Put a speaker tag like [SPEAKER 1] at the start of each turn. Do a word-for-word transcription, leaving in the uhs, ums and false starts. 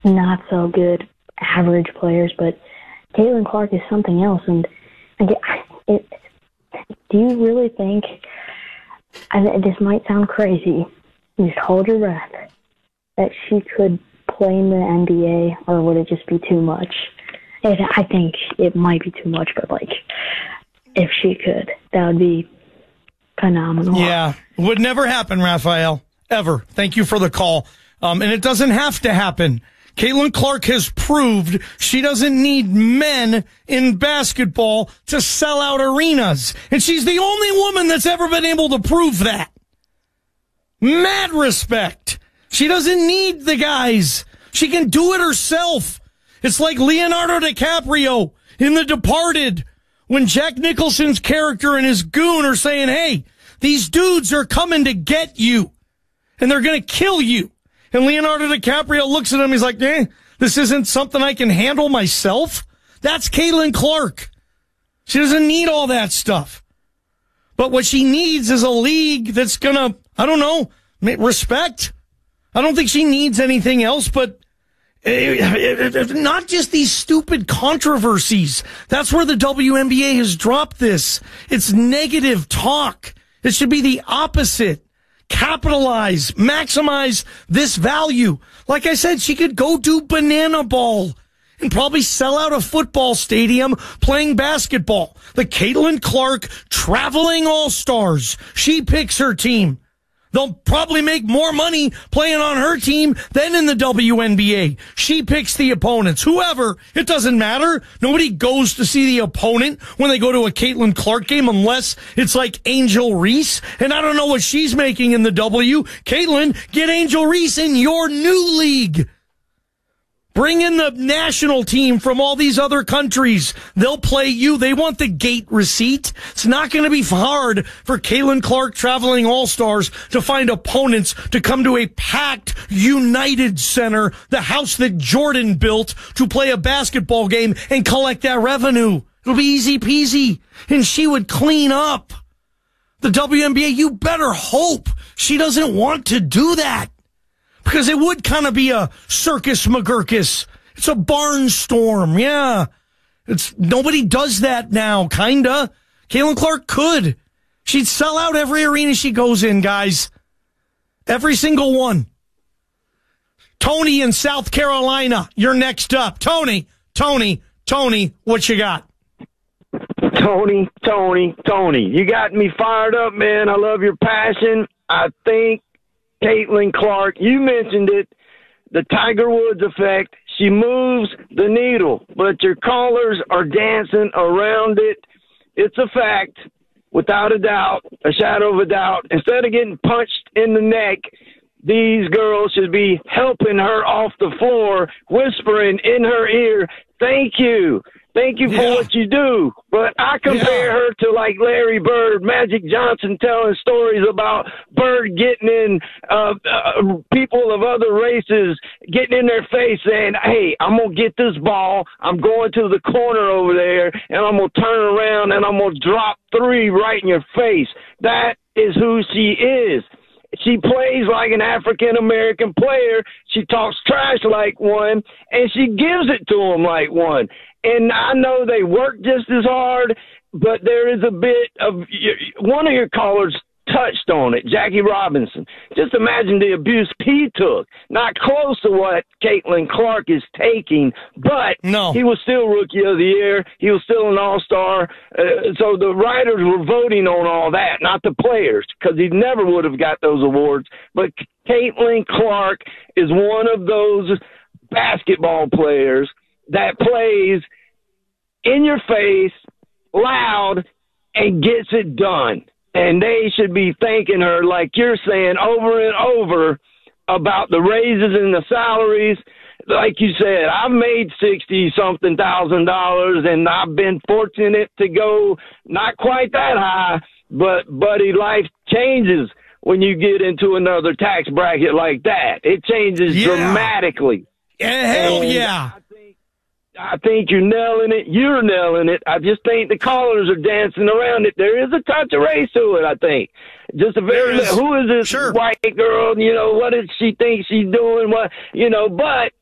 [SPEAKER 1] not so good average players, but Caitlin Clark is something else. And I, it, do you really think, and this might sound crazy, just hold your breath, that she could play in the N B A, or would it just be too much? It, I think it might be too much, but like, if she could, that would be phenomenal.
[SPEAKER 2] Yeah, would never happen, Raphael, ever. Thank you for the call. Um, and it doesn't have to happen. Caitlin Clark has proved she doesn't need men in basketball to sell out arenas. And she's the only woman that's ever been able to prove that. Mad respect. She doesn't need the guys. She can do it herself. It's like Leonardo DiCaprio in The Departed when Jack Nicholson's character and his goon are saying, hey, these dudes are coming to get you and they're going to kill you. And Leonardo DiCaprio looks at him. He's like, eh, this isn't something I can handle myself. That's Caitlin Clark. She doesn't need all that stuff. But what she needs is a league that's going to, I don't know, respect. I don't think she needs anything else, but not just these stupid controversies. That's where the W N B A has dropped this. It's negative talk. It should be the opposite. Capitalize, maximize this value. Like I said, she could go do banana ball and probably sell out a football stadium playing basketball. The Caitlin Clark traveling all-stars. She picks her team. They'll probably make more money playing on her team than in the W N B A. She picks the opponents. Whoever, it doesn't matter. Nobody goes to see the opponent when they go to a Caitlin Clark game unless it's like Angel Reese. And I don't know what she's making in the W. Caitlin, get Angel Reese in your new league. Bring in the national team from all these other countries. They'll play you. They want the gate receipt. It's not going to be hard for Caitlin Clark traveling all-stars to find opponents to come to a packed United Center, the house that Jordan built, to play a basketball game and collect that revenue. It'll be easy peasy. And she would clean up. The W N B A, you better hope she doesn't want to do that. Because it would kind of be a circus McGurkus. It's a barnstorm, yeah. It's nobody does that now, kinda. Caitlin Clark could. She'd sell out every arena she goes in, guys. Every single one. Tony in South Carolina, you're next up. Tony, Tony, Tony, what you got?
[SPEAKER 3] Tony, Tony, Tony. You got me fired up, man. I love your passion. I think Caitlin Clark, you mentioned it, the Tiger Woods effect. She moves the needle, but your callers are dancing around it. It's a fact, without a doubt, a shadow of a doubt. Instead of getting punched in the neck, these girls should be helping her off the floor, whispering in her ear, thank you. Thank you for yeah. what you do. But I compare yeah. her to like Larry Bird, Magic Johnson telling stories about Bird getting in uh, uh, people of other races, getting in their face saying, hey, I'm going to get this ball. I'm going to the corner over there, and I'm going to turn around, and I'm going to drop three right in your face. That is who she is. She plays like an African-American player. She talks trash like one, and she gives it to them like one. And I know they work just as hard, but there is a bit of – one of your callers touched on it, Jackie Robinson. Just imagine the abuse he took. Not close to what Caitlin Clark is taking, but
[SPEAKER 2] no.
[SPEAKER 3] he was still Rookie of the Year. He was still an All-Star. Uh, so the writers were voting on all that, not the players, because he never would have got those awards. But Caitlin Clark is one of those basketball players that plays in your face, loud, and gets it done. And they should be thanking her, like you're saying, over and over about the raises and the salaries. Like you said, I've made sixty-something thousand dollars, and I've been fortunate to go not quite that high, but, buddy, life changes when you get into another tax bracket like that. It changes yeah. dramatically.
[SPEAKER 2] Yeah, hell
[SPEAKER 3] and
[SPEAKER 2] yeah.
[SPEAKER 3] I think, I think you're nailing it. You're nailing it. I just think the callers are dancing around it. There is a touch of race to it, I think. Just a very, is. who is this
[SPEAKER 2] sure.
[SPEAKER 3] white girl? You know, what does she think she's doing? What, you know, but